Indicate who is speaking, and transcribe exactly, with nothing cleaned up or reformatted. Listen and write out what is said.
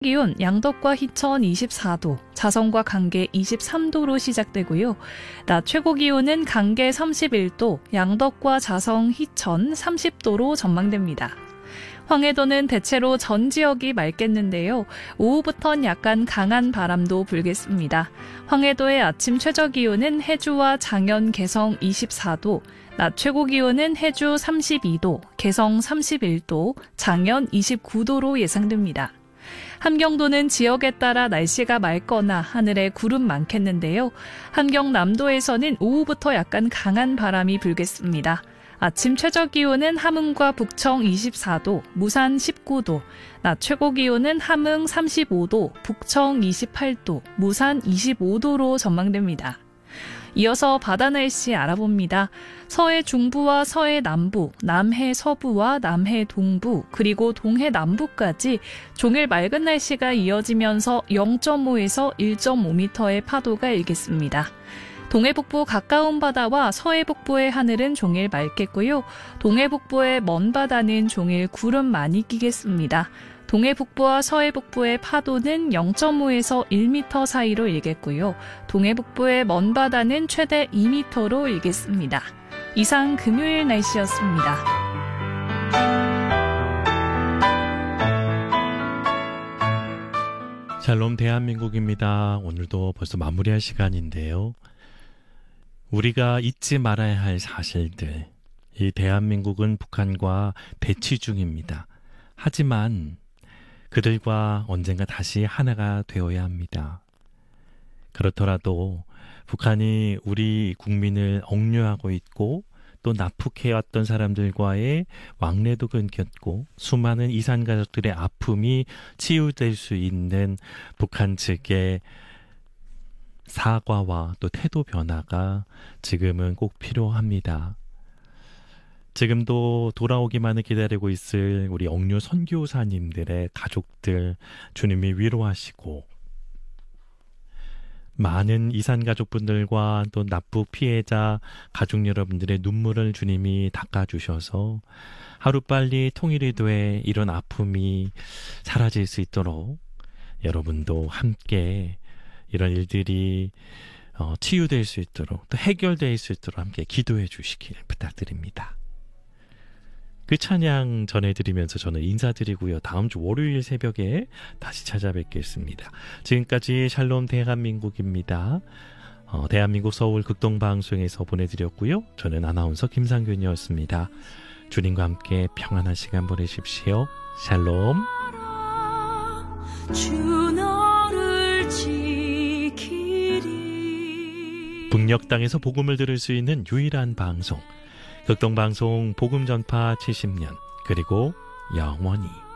Speaker 1: 기온 양덕과 희천 이십사 도, 자성과 강계 이십삼 도로 시작되고요. 낮 최고 기온은 강계 삼십일 도, 양덕과 자성, 희천 삼십 도로 전망됩니다. 황해도는 대체로 전 지역이 맑겠는데요. 오후부턴 약간 강한 바람도 불겠습니다. 황해도의 아침 최저 기온은 해주와 장현, 개성 이십사 도, 낮 최고 기온은 해주 삼십이 도, 개성 삼십일 도, 장현 이십구 도로 예상됩니다. 함경도는 지역에 따라 날씨가 맑거나 하늘에 구름 많겠는데요. 함경 남도에서는 오후부터 약간 강한 바람이 불겠습니다. 아침 최저 기온은 함흥과 북청 이십사 도, 무산 십구 도, 낮 최고 기온은 함흥 삼십오 도, 북청 이십팔 도, 무산 이십오 도로 전망됩니다. 이어서 바다 날씨 알아봅니다. 서해 중부와 서해 남부, 남해 서부와 남해 동부, 그리고 동해 남부까지 종일 맑은 날씨가 이어지면서 영 점 오에서 일 점 오 미터의 파도가 일겠습니다. 동해 북부 가까운 바다와 서해 북부의 하늘은 종일 맑겠고요. 동해 북부의 먼 바다는 종일 구름 많이 끼겠습니다. 동해 북부와 서해 북부의 파도는 영 점 오에서 일 미터 사이로 일겠고요. 동해 북부의 먼 바다는 최대 이 미터로 일겠습니다. 이상 금요일 날씨였습니다.
Speaker 2: 샬롬 대한민국입니다. 오늘도 벌써 마무리할 시간인데요. 우리가 잊지 말아야 할 사실들. 이 대한민국은 북한과 대치 중입니다. 하지만 그들과 언젠가 다시 하나가 되어야 합니다. 그렇더라도 북한이 우리 국민을 억류하고 있고 또 납북해왔던 사람들과의 왕래도 끊겼고 수많은 이산 가족들의 아픔이 치유될 수 있는 북한 측의 사과와 또 태도 변화가 지금은 꼭 필요합니다. 지금도 돌아오기만을 기다리고 있을 우리 억류 선교사님들의 가족들 주님이 위로하시고 많은 이산 가족분들과 또 납북 피해자 가족 여러분들의 눈물을 주님이 닦아주셔서 하루빨리 통일이 돼 이런 아픔이 사라질 수 있도록 여러분도 함께 이런 일들이 어, 치유될 수 있도록 또 해결될 수 있도록 함께 기도해 주시길 부탁드립니다. 그 찬양 전해드리면서 저는 인사드리고요. 다음 주 월요일 새벽에 다시 찾아뵙겠습니다. 지금까지 샬롬 대한민국입니다. 어, 대한민국 서울 극동방송에서 보내드렸고요. 저는 아나운서 김상균이었습니다. 주님과 함께 평안한 시간 보내십시오. 샬롬. 북녘 땅에서 복음을 들을 수 있는 유일한 방송 극동방송 복음전파 칠십 년 그리고 영원히